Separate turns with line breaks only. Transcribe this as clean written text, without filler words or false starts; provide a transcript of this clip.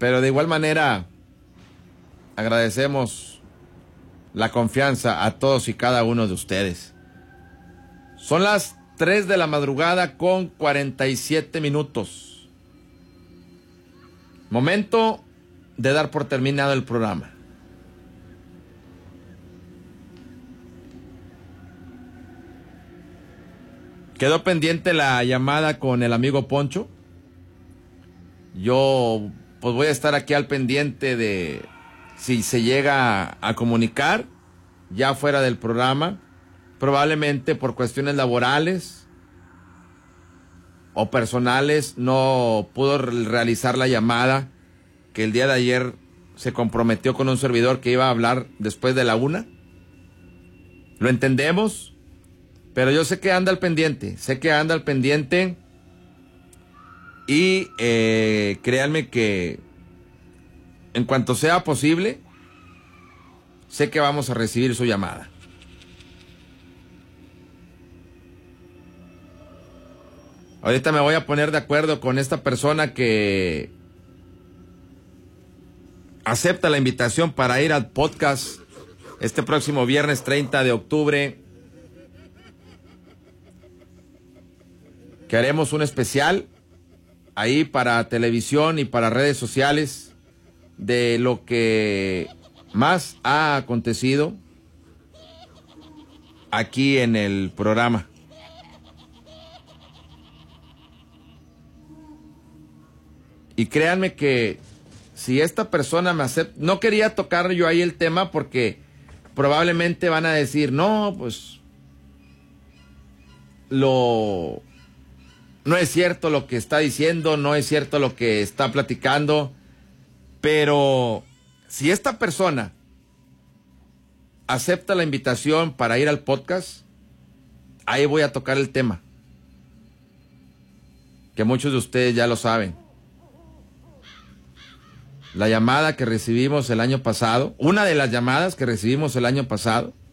Pero de igual manera, agradecemos la confianza a todos y cada uno de ustedes. Son las 3 de la madrugada con 47 minutos. Momento de dar por terminado el programa. Quedó pendiente la llamada con el amigo Poncho. Yo pues voy a estar aquí al pendiente de si se llega a comunicar ya fuera del programa, probablemente por cuestiones laborales o personales no pudo realizar la llamada que el día de ayer se comprometió con un servidor que iba a hablar después de la 1. Lo entendemos, pero yo sé que anda al pendiente, y créanme que en cuanto sea posible, sé que vamos a recibir su llamada. Ahorita me voy a poner de acuerdo con esta persona que acepta la invitación para ir al podcast este próximo viernes 30 de octubre, que haremos un especial ahí para televisión y para redes sociales de lo que más ha acontecido aquí en el programa. Y créanme que si esta persona me acepta, no quería tocar yo ahí el tema porque probablemente van a decir, no, pues no es cierto lo que está diciendo, no es cierto lo que está platicando, pero si esta persona acepta la invitación para ir al podcast, ahí voy a tocar el tema, que muchos de ustedes ya lo saben. La llamada que recibimos el año pasado, una de las llamadas que recibimos el año pasado,